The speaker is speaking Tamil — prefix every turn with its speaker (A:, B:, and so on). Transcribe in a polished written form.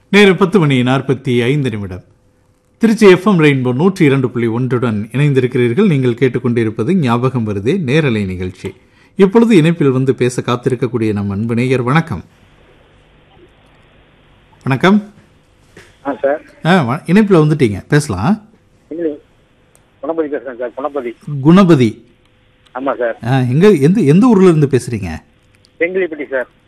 A: நேரம் 10:45. திருச்சி எஃப்எம் ரெயின்போ 102.1 இணைந்திருக்கிறீர்கள். நீங்கள் கேட்டுக்கொண்டிருப்பது ஞாபகம் வருதே நேரலை நிகழ்ச்சி. இப்பொழுது இணைப்பில் வந்து பேச காத்திருக்கக்கூடிய நம் அன்பு நேயர். வணக்கம். வணக்கம்
B: சார்.
A: இணைப்பில் வந்துட்டீங்க, பேசலாம்.
B: குணபதி பேசுறேன் சார். குணபதி.
A: குணபதி.
B: ஆமா சார்.
A: எந்த ஊர்ல இருந்து பேசுறீங்க?
B: செங்கிலிப்பட்டி சார்.